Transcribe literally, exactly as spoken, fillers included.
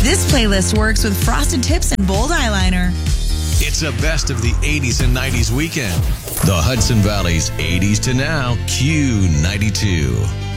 This playlist works with frosted tips and bold eyeliner. It's a best of the eighties and nineties weekend. The Hudson Valley's eighties to now Q ninety-two.